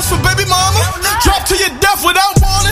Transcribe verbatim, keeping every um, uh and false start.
for baby mama. Drop to your death without warning.